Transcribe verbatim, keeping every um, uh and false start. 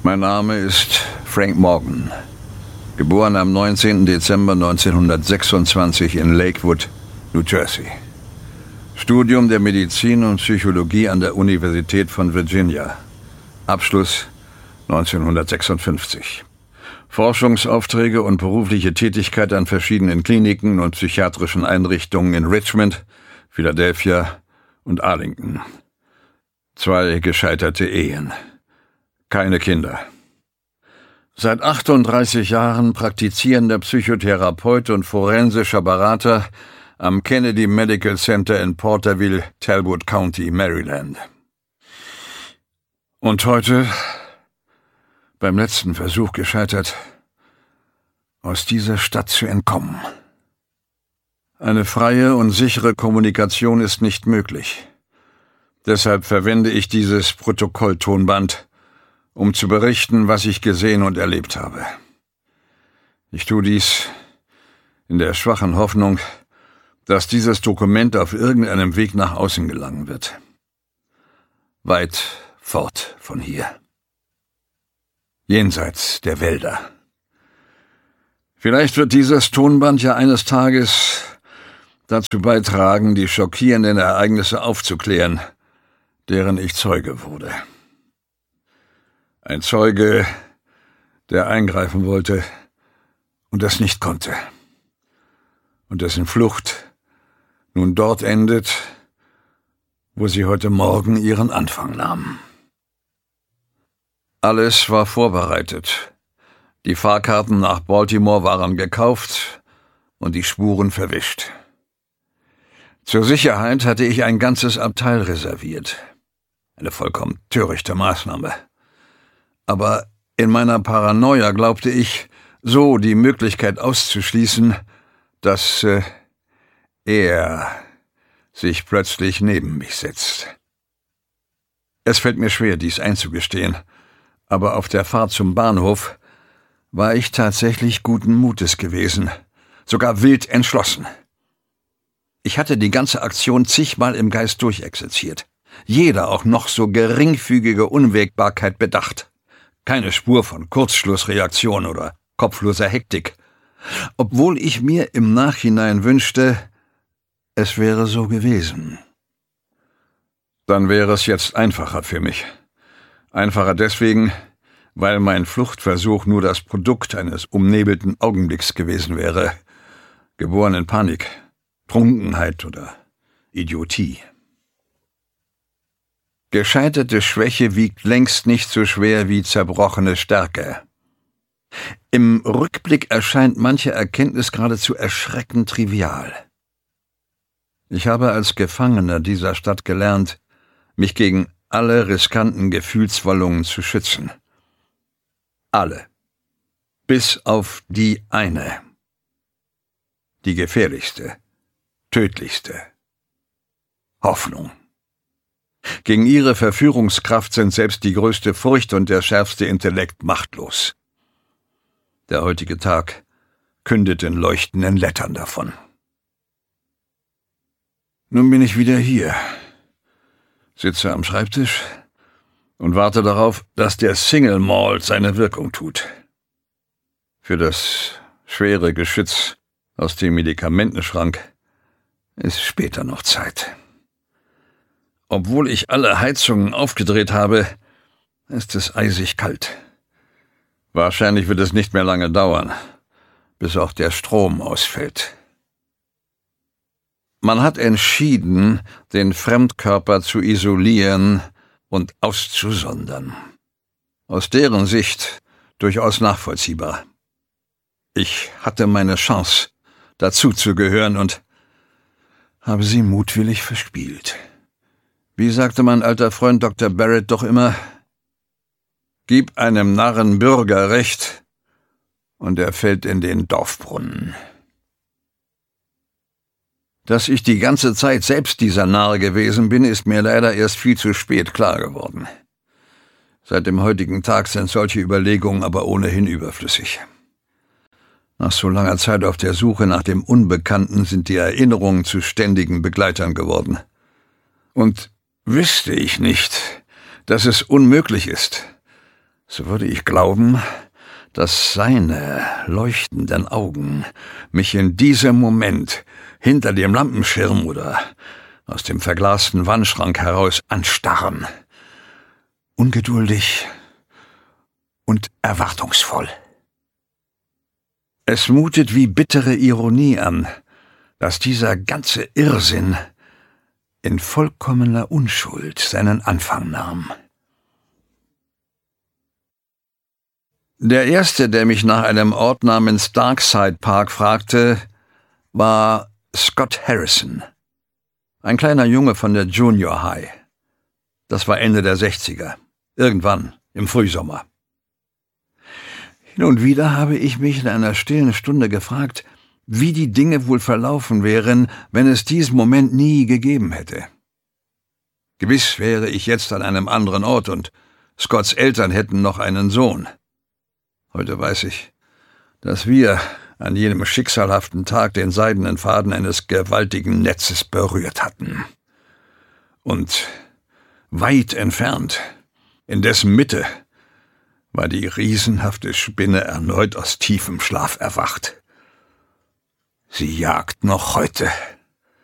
Mein Name ist Frank Morgan, geboren am neunzehnten Dezember neunzehnhundertsechsundzwanzig in Lakewood, New Jersey. Studium der Medizin und Psychologie an der Universität von Virginia. Abschluss neunzehnhundertsechsundfünfzig. Forschungsaufträge und berufliche Tätigkeit an verschiedenen Kliniken und psychiatrischen Einrichtungen in Richmond, Philadelphia und Arlington. Zwei gescheiterte Ehen. Keine Kinder. Seit achtunddreißig Jahren praktizierender Psychotherapeut und forensischer Berater am Kennedy Medical Center in Porterville, Talbot County, Maryland. Und heute, beim letzten Versuch gescheitert, aus dieser Stadt zu entkommen. Eine freie und sichere Kommunikation ist nicht möglich. Deshalb verwende ich dieses Protokolltonband, um zu berichten, was ich gesehen und erlebt habe. Ich tue dies in der schwachen Hoffnung, dass dieses Dokument auf irgendeinem Weg nach außen gelangen wird. Weit fort von hier. Jenseits der Wälder. Vielleicht wird dieses Tonband ja eines Tages dazu beitragen, die schockierenden Ereignisse aufzuklären, deren ich Zeuge wurde. Ein Zeuge, der eingreifen wollte und das nicht konnte. Und dessen Flucht nun dort endet, wo sie heute Morgen ihren Anfang nahm. Alles war vorbereitet. Die Fahrkarten nach Baltimore waren gekauft und die Spuren verwischt. Zur Sicherheit hatte ich ein ganzes Abteil reserviert. Eine vollkommen törichte Maßnahme. Aber in meiner Paranoia glaubte ich, so die Möglichkeit auszuschließen, dass äh, er sich plötzlich neben mich setzt. Es fällt mir schwer, dies einzugestehen, aber auf der Fahrt zum Bahnhof war ich tatsächlich guten Mutes gewesen, sogar wild entschlossen. Ich hatte die ganze Aktion zigmal im Geist durchexerziert, jeder auch noch so geringfügige Unwägbarkeit bedacht. Keine Spur von Kurzschlussreaktion oder kopfloser Hektik, obwohl ich mir im Nachhinein wünschte, es wäre so gewesen. Dann wäre es jetzt einfacher für mich. Einfacher deswegen, weil mein Fluchtversuch nur das Produkt eines umnebelten Augenblicks gewesen wäre, geboren in Panik, Trunkenheit oder Idiotie. Gescheiterte Schwäche wiegt längst nicht so schwer wie zerbrochene Stärke. Im Rückblick erscheint manche Erkenntnis geradezu erschreckend trivial. Ich habe als Gefangener dieser Stadt gelernt, mich gegen alle riskanten Gefühlswallungen zu schützen. Alle. Bis auf die eine. Die gefährlichste, tödlichste. Hoffnung. Gegen ihre Verführungskraft sind selbst die größte Furcht und der schärfste Intellekt machtlos. Der heutige Tag kündet in leuchtenden Lettern davon. Nun bin ich wieder hier, sitze am Schreibtisch und warte darauf, dass der Single Malt seine Wirkung tut. Für das schwere Geschütz aus dem Medikamentenschrank ist später noch Zeit. Obwohl ich alle Heizungen aufgedreht habe, ist es eisig kalt. Wahrscheinlich wird es nicht mehr lange dauern, bis auch der Strom ausfällt. Man hat entschieden, den Fremdkörper zu isolieren und auszusondern. Aus deren Sicht durchaus nachvollziehbar. Ich hatte meine Chance, dazuzugehören und habe sie mutwillig verspielt. Wie sagte mein alter Freund Doktor Barrett doch immer, gib einem Narren Bürgerrecht und er fällt in den Dorfbrunnen. Dass ich die ganze Zeit selbst dieser Narr gewesen bin, ist mir leider erst viel zu spät klar geworden. Seit dem heutigen Tag sind solche Überlegungen aber ohnehin überflüssig. Nach so langer Zeit auf der Suche nach dem Unbekannten sind die Erinnerungen zu ständigen Begleitern geworden. Und wüsste ich nicht, dass es unmöglich ist, so würde ich glauben, dass seine leuchtenden Augen mich in diesem Moment hinter dem Lampenschirm oder aus dem verglasten Wandschrank heraus anstarren. Ungeduldig und erwartungsvoll. Es mutet wie bittere Ironie an, dass dieser ganze Irrsinn in vollkommener Unschuld seinen Anfang nahm. Der erste, der mich nach einem Ort namens Darkside Park fragte, war Scott Harrison, ein kleiner Junge von der Junior High. Das war Ende der sechziger, irgendwann im Frühsommer. Hin und wieder habe ich mich in einer stillen Stunde gefragt, wie die Dinge wohl verlaufen wären, wenn es diesen Moment nie gegeben hätte. Gewiss wäre ich jetzt an einem anderen Ort und Scotts Eltern hätten noch einen Sohn. Heute weiß ich, dass wir an jenem schicksalhaften Tag den seidenen Faden eines gewaltigen Netzes berührt hatten. Und weit entfernt, in dessen Mitte, war die riesenhafte Spinne erneut aus tiefem Schlaf erwacht. Sie jagt noch heute.